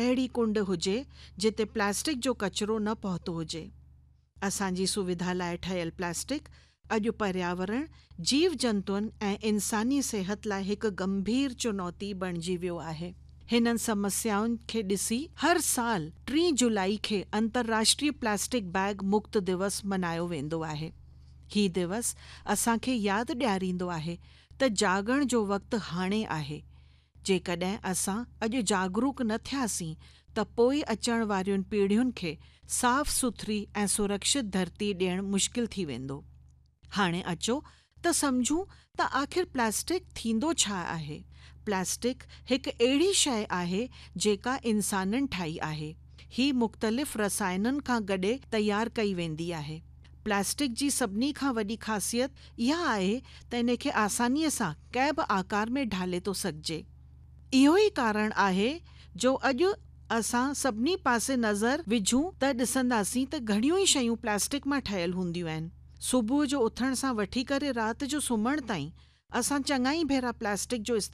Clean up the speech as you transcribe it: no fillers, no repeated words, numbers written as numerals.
अहिड़ी कुंड हुजे जिते प्लास्टिक जो कचिरो न पहुतो हुजे। असांजी सुविधा लाइ ठहियल प्लास्टिक अॼु पर्यावरण, जीव जंतुअनि ऐं इंसानी सिहत लाइ हिकु गंभीर चुनौती बणिजी वियो आहे। हिननि समस्याउनि खे ॾिसी हर साल 3 जुलाई खे अंतर्राष्ट्रीय प्लास्टिक बैग मुक्त दिवस मनायो वेंदो आहे। ही दिवस असांखे यादि ॾियारींदो आहे त जागण जो वक़्तु हाणे आहे। जेकॾहिं असां अॼु जागरूक न थियासीं त पोइ अचण वारियुनि पीढ़ियुनि खे साफ़ सुथरी ऐं सुरक्षित धरती ॾियणु मुश्किल थी वेंदो। हाणे अचो त सम्झूं त आख़िर प्लास्टिक थींदो छा आहे। प्लास्टिक हिकु अहिड़ी शइ आहे जेका इंसाननि ठाही आहे। ही मुख़्तलिफ़ रसायननि खां गॾे तयारु कई वेंदी आहे। प्लास्टिक जी सभिनी खां वॾी ख़ासियत इहा आहे त इन खे आसानीअ सां कंहिं बि आकार में ढाले थो सघिजे। इहो ई कारण आहे जो अॼु असां सभिनी पासे नज़र विझूं त ॾिसंदासीं त घणियूं ई शयूं प्लास्टिक मां ठहियल हूंदियूं आहिनि। सुबुह जो उथण सां वठी करे राति जो सुम्हण ताईं असां चङा ई भेरा प्लास्टिक जो